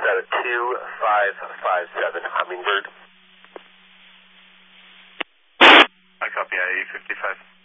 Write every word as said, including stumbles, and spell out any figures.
got a two five five seven Hummingbird. I copy I E fifty-five.